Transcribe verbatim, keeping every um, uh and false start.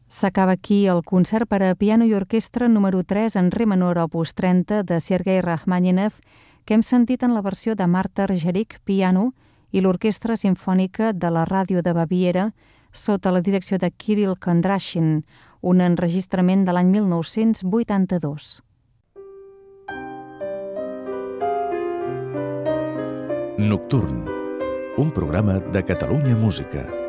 S'acaba aquí el concert per a piano i orquestra número tres en re menor opus trenta de Sergei Rachmaninoff, que hem sentit en la versió de Marta Argerich, piano, i l'Orquestra Simfònica de la Ràdio de Baviera, sota la direcció de Kirill Kondrashin, un enregistrament de l'any mil nou-cents vuitanta-dos. Nocturn, un programa de Catalunya Música.